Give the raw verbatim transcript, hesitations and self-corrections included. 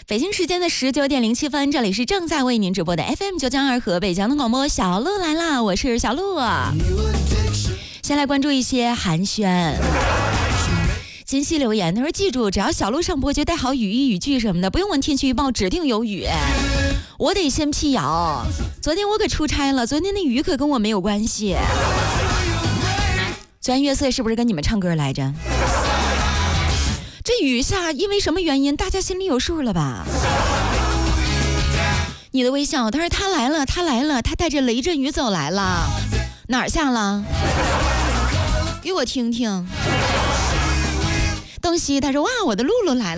北京时间的十九点零七分，这里是正在为您直播的 F M 九九二河北交通广播，小鹿来啦，我是小鹿。先来关注一些寒暄。金熙留言，他说记住，只要小鹿上播就带好语义语句什么的，不用问天气预报，指定有雨。我得先辟谣，昨天我可出差了，昨天那雨可跟我没有关系。昨天月色是不是跟你们唱歌来着？这雨下因为什么原因，大家心里有数了吧？你的微笑，他说他来了，他来了，他带着雷阵雨走来了，哪儿下了？给我听听。东西他说哇，我的露露来了。